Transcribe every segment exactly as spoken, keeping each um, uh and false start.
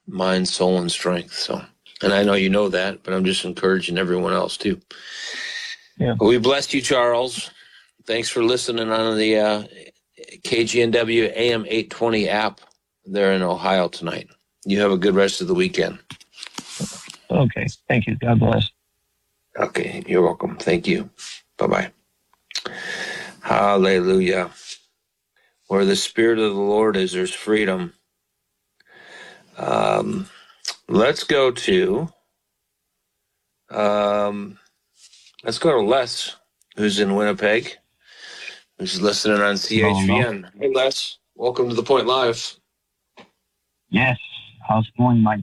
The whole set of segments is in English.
mind, soul, and strength. So, and I know you know that, but I'm just encouraging everyone else too. Yeah. Well, we bless you, Charles. Thanks for listening on the uh, K G N W A M eight twenty app there in Ohio tonight. You have a good rest of the weekend. Okay. Thank you. God bless. Okay. You're welcome. Thank you. Bye-bye. Hallelujah. Where the Spirit of the Lord is, there's freedom. Um, let's go to, um, let's go to Les, who's in Winnipeg, who's listening on C H V N. Hey, Les. Welcome to The Point Live. Yes. How's it going, Mike?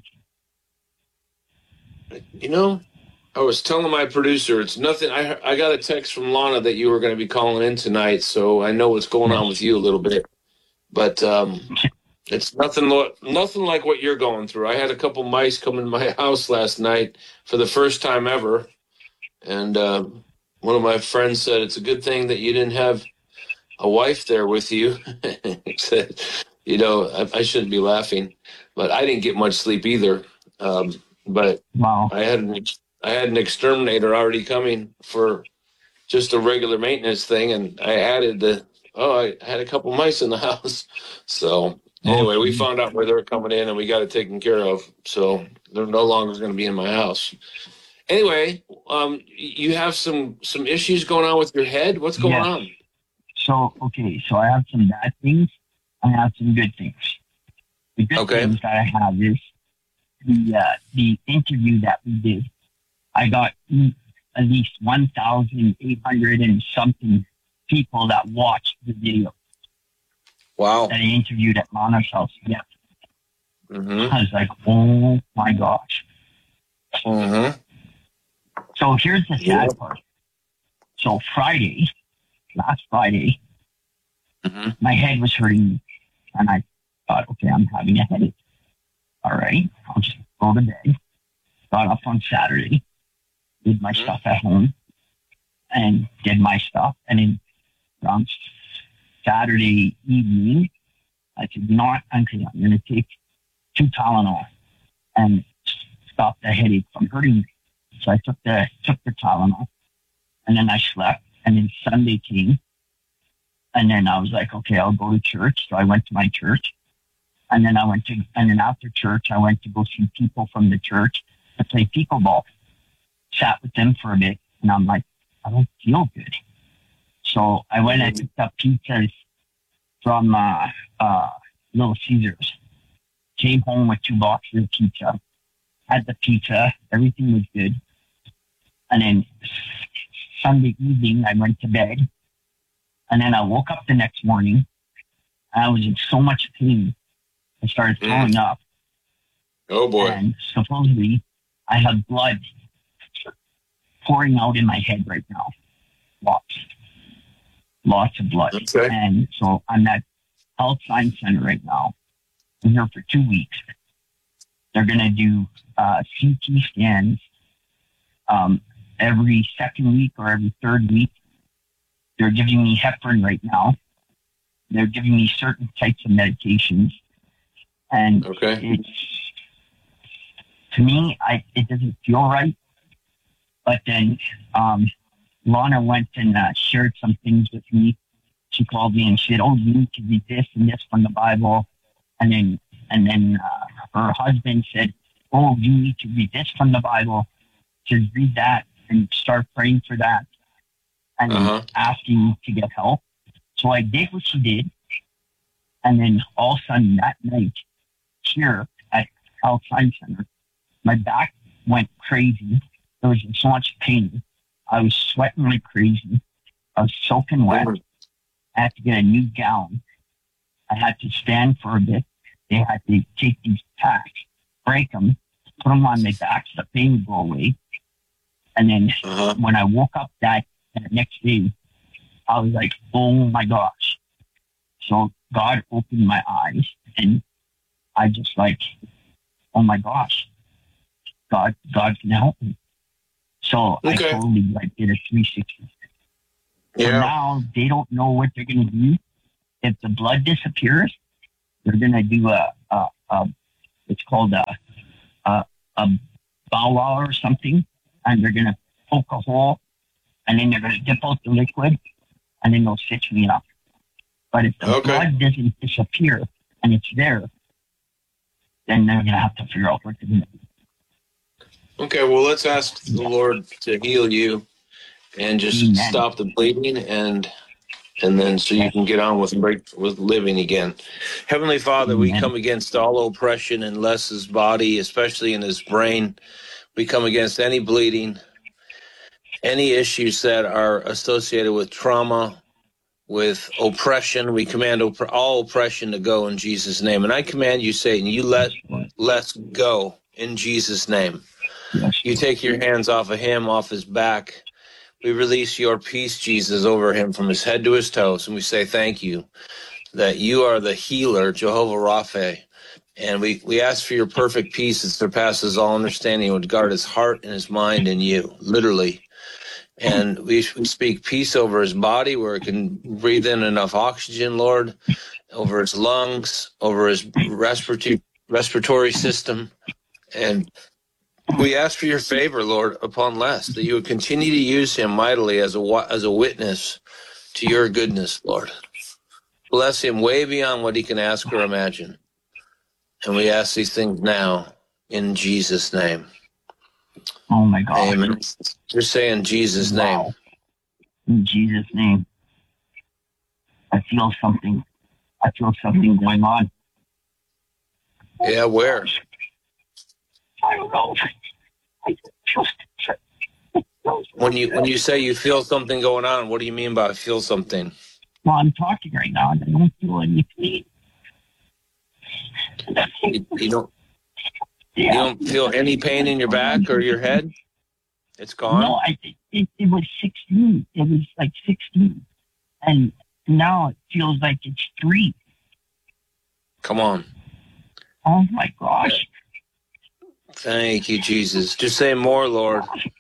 You know, I was telling my producer, it's nothing. I I got a text from Lana that you were going to be calling in tonight, so I know what's going yes. on with you a little bit. But um, it's nothing, lo- nothing like what you're going through. I had a couple mice come in my house last night for the first time ever. And uh, one of my friends said, it's a good thing that you didn't have a wife there with you. He said, you know, I, I shouldn't be laughing, but I didn't get much sleep either. Um, but Wow. I had an I had an exterminator already coming for just a regular maintenance thing, and I added the oh, I had a couple mice in the house. So anyway, we found out where they're coming in, and we got it taken care of. So they're no longer going to be in my house. Anyway, um, you have some some issues going on with your head. What's going yes. on? So okay, so I have some bad things. I have some good things. The good Okay. things that I have is the uh, the interview that we did. I got at least one thousand eight hundred and something people that watched the video. Wow. That I interviewed at Lana's house. Yeah. Mm-hmm. I was like, oh my gosh. Mm-hmm. So here's the sad Yeah. part. So Friday, last Friday, Mm-hmm. my head was hurting me. And I thought, okay, I'm having a headache. All right, I'll just go to bed. Got up on Saturday, did my Mm-hmm. stuff at home, and did my stuff. And then on Saturday evening, I said, you know what, I'm going to take two Tylenol and stop the headache from hurting me. So I took the took the Tylenol, and then I slept. And then Sunday came, and then I was like, okay, I'll go to church. So I went to my church, and then I went to, and then after church, I went to go see people from the church to play pickleball. Sat with them for a bit, and I'm like, I don't feel good. So I went and picked up pizzas from uh, uh, Little Caesars. Came home with two boxes of pizza. Had the pizza. Everything was good. And then Sunday evening, I went to bed. And then I woke up the next morning. And I was in so much pain. I started throwing mm. up. Oh, boy. And supposedly, I have blood pouring out in my head right now. Lots. Lots of blood. Okay. And so I'm at Health Science Center right now. I'm here for two weeks. They're going to do uh, C T scans um, every second week or every third week. They're giving me heparin right now. They're giving me certain types of medications. And okay. it's, to me, I, it doesn't feel right. But then um, Lana went and uh, shared some things with me. She called me and said, oh, you need to read this and this from the Bible. And then and then uh, her husband said, oh, you need to read this from the Bible. Just read that and start praying for that and uh-huh. asking to get help. So I did what she did. And then all of a sudden that night here at Health Science Center, my back went crazy. There was in so much pain. I was sweating like crazy. I was soaking wet. I had to get a new gown. I had to stand for a bit. They had to take these tacks, break them, put them on my back so the pain would go away. And then uh-huh. when I woke up that, that next day, I was like, oh my gosh. So God opened my eyes and I just like, oh my gosh, God, God can help me. So okay. I totally like did a three sixty. Yeah. So now they don't know what they're going to do. If the blood disappears, they're going to do a, a, a it's called a, a, a bowel or something, and they're going to poke a hole, and then they're going to dip out the liquid, and then they'll stitch me up. But if the Okay. blood doesn't disappear and it's there, then they're going to have to figure out what to do. Okay, well, let's ask the Lord to heal you and just Amen. stop the bleeding, and and then so you can get on with with living again. Heavenly Father, we Amen. come against all oppression in Les's body, especially in his brain. We come against any bleeding, any issues that are associated with trauma, with oppression. We command opp- all oppression to go in Jesus' name. And I command you, Satan, you let let's go in Jesus' name. Yes, You take your hands off of him, off his back. We release your peace, Jesus, over him from his head to his toes. And we say thank you that you are the healer, Jehovah Rapha. And we, we ask for your perfect peace that surpasses all understanding, would guard his heart and his mind in you, literally. And we, we speak peace over his body where it can breathe in enough oxygen, Lord, over his lungs, over his respiratory respiratory system. And we ask for your favor, Lord, upon Les, that you would continue to use him mightily as a as a witness to your goodness, Lord. Bless him way beyond what he can ask or imagine. And we ask these things now in Jesus' name. Oh my God. Amen. Just say in Jesus' name. Wow. In Jesus' name. I feel something. I feel something going on. Yeah, where? I don't know. I just. When you when you say you feel something going on, what do you mean by feel something? Well, I'm talking right now, and I don't feel any pain. You, you don't Yeah. you don't feel any pain in your back or your head? It's gone? No, I it, it was sixteen. It was like sixteen, and now it feels like it's three. Come on. Oh my gosh! Thank you, Jesus. Just say more, Lord.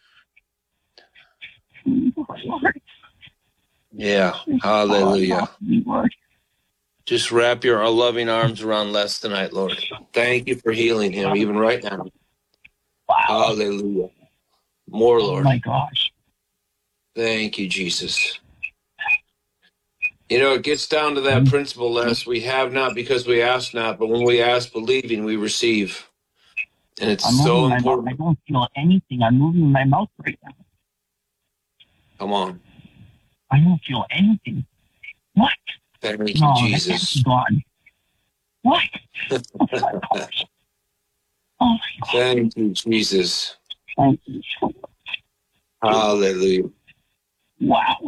Lord. Yeah. Hallelujah. Lord. Just wrap your loving arms around Les tonight, Lord. Thank you for healing him, even right now. Wow! Hallelujah. More, Oh Lord. my gosh! Thank you, Jesus. You know, it gets down to that principle, Les. We have not because we ask not, but when we ask believing, we receive. And it's I'm so moving my important. mouth. I don't feel anything. I'm moving my mouth right now. Come on. I don't feel anything. What? Thank you, No, Jesus. that's gone. What? Oh my gosh! Oh my gosh! Thank you, Jesus. Thank you so much. Hallelujah. Wow!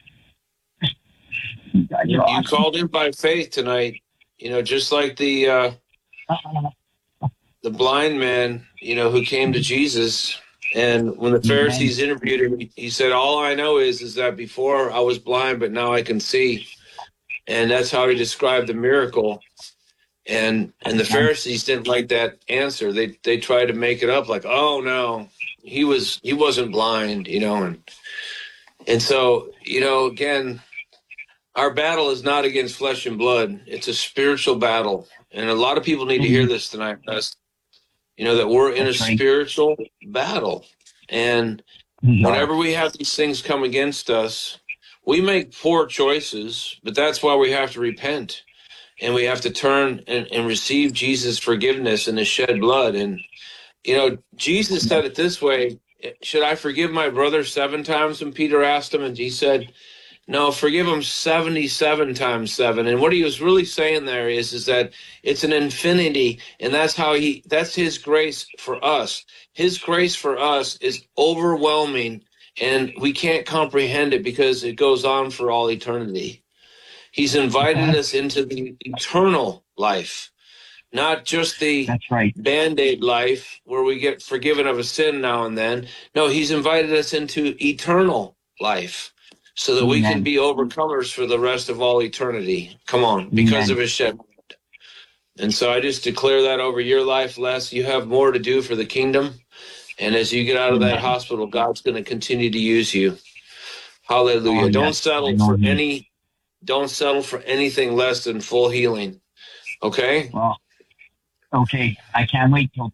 You guys You, are you awesome. called in by faith tonight. You know, just like the uh, Uh, the blind man, you know, who came to Jesus. And when the Pharisees interviewed him, he said, all I know is, is that before I was blind, but now I can see. And that's how he described the miracle. And and the Pharisees didn't like that answer. They they tried to make it up like, oh no, he was he wasn't blind, you know, and and so, you know, again, our battle is not against flesh and blood. It's a spiritual battle. And a lot of people need to hear this tonight, Russ. You know, that we're in That's a right. spiritual battle. And we are. whenever we have these things come against us, we make poor choices, but that's why we have to repent. And we have to turn and, and receive Jesus' forgiveness and his shed blood. And, you know, Jesus said it this way, should I forgive my brother seven times? And Peter asked him, and he said, no, forgive him seventy-seven times seven. And what he was really saying there is, is that it's an infinity, and that's how he, that's his grace for us. His grace for us is overwhelming, and we can't comprehend it because it goes on for all eternity. He's invited us into the eternal life, not just the That's right. Band-Aid life where we get forgiven of a sin now and then. No, he's invited us into eternal life so that we Amen. can be overcomers for the rest of all eternity. Come on, because Amen. of his shed blood. And so I just declare that over your life, Les. You have more to do for the kingdom. And as you get out of that Amen. hospital, God's going to continue to use you. Hallelujah. Oh, Don't yes. settle I know for he- any Don't settle for anything less than full healing. Okay? Well, Okay, I can't wait till